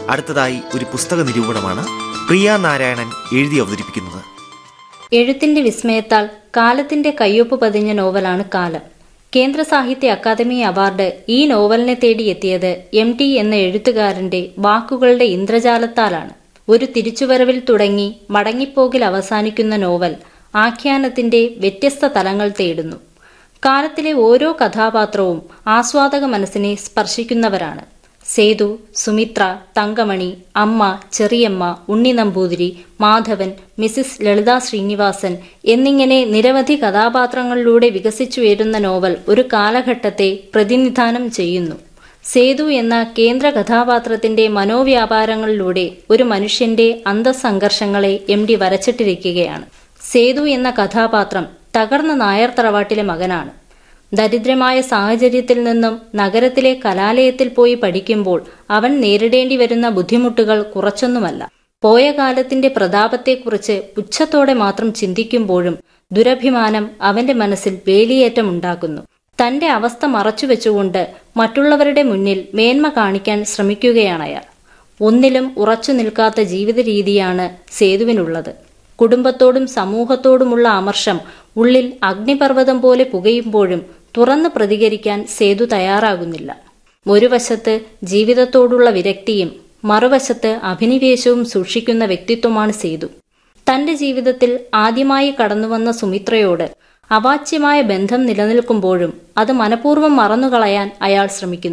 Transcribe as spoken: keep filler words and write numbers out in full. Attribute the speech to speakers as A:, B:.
A: അടുത്തതായി ഒരു പുസ്തക നിരൂപണമാണ് പ്രിയ നാരായണൻ എഴുതി അവതരിപ്പിക്കുന്നത്.
B: എഴുത്തിന്റെ വിസ്മയത്താൽ കാലത്തിന്റെ കയ്യൊപ്പ് പതിഞ്ഞ നോവലാണ് കാലം. കേന്ദ്ര സാഹിത്യ അക്കാദമി അവാർഡ് ഈ നോവലിനെ തേടിയെത്തിയത് എം ടി എന്ന എഴുത്തുകാരന്റെ വാക്കുകളുടെ ഇന്ദ്രജാലത്താലാണ്. ഒരു തിരിച്ചുവരവിൽ തുടങ്ങി മടങ്ങിപ്പോകിൽ അവസാനിക്കുന്ന നോവൽ ആഖ്യാനത്തിന്റെ വ്യത്യസ്ത തലങ്ങൾ തേടുന്നു. കാലത്തിലെ ഓരോ കഥാപാത്രവും ആസ്വാദക മനസ്സിനെ സ്പർശിക്കുന്നവരാണ്. സേതു, സുമിത്ര, തങ്കമണി, അമ്മ, ചെറിയമ്മ, ഉണ്ണി നമ്പൂതിരി, മാധവൻ, മിസിസ് ലളിത ശ്രീനിവാസൻ എന്നിങ്ങനെ നിരവധി കഥാപാത്രങ്ങളിലൂടെ വികസിച്ചുയരുന്ന നോവൽ ഒരു കാലഘട്ടത്തെ പ്രതിനിധാനം ചെയ്യുന്നു. സേതു എന്ന കേന്ദ്ര കഥാപാത്രത്തിന്റെ മനോവ്യാപാരങ്ങളിലൂടെ ഒരു മനുഷ്യന്റെ അന്തസ്സംഘർഷങ്ങളെ എം ഡി വരച്ചിട്ടിരിക്കുകയാണ്. സേതു എന്ന കഥാപാത്രം തകർന്ന നായർ തറവാട്ടിലെ മകനാണ്. ദരിദ്രമായ സാഹചര്യത്തിൽ നിന്നും നഗരത്തിലെ കലാലയത്തിൽ പോയി പഠിക്കുമ്പോൾ അവൻ നേരിടേണ്ടി വരുന്ന ബുദ്ധിമുട്ടുകൾ കുറച്ചൊന്നുമല്ല. പോയ കാലത്തിന്റെ പ്രതാപത്തെക്കുറിച്ച് പുച്ഛത്തോടെ മാത്രം ചിന്തിക്കുമ്പോഴും ദുരഭിമാനം അവന്റെ മനസ്സിൽ വേലിയേറ്റമുണ്ടാക്കുന്നു. തന്റെ അവസ്ഥ മറച്ചുവെച്ചുകൊണ്ട് മറ്റുള്ളവരുടെ മുന്നിൽ മേന്മ കാണിക്കാൻ ശ്രമിക്കുകയാണയാൾ. ഒന്നിലും ഉറച്ചു നിൽക്കാത്ത ജീവിത രീതിയാണ് സേതുവിനുള്ളത്. കുടുംബത്തോടും സമൂഹത്തോടുമുള്ള അമർഷം ഉള്ളിൽ അഗ്നിപർവ്വതം പോലെ പുകയുമ്പോഴും തുറന്ന് പ്രതികരിക്കാൻ സേതു തയ്യാറാകുന്നില്ല. ഒരു വശത്ത് ജീവിതത്തോടുള്ള വിരക്തിയും മറുവശത്ത് അഭിനിവേശവും സൂക്ഷിക്കുന്ന വ്യക്തിത്വമാണ് സേതു. തന്റെ ജീവിതത്തിൽ ആദ്യമായി കടന്നുവന്ന സുമിത്രയോട് അവാച്യമായ ബന്ധം നിലനിൽക്കുമ്പോഴും അത് മനഃപൂർവ്വം മറന്നുകളയാൻ അയാൾ ശ്രമിക്കുന്നു.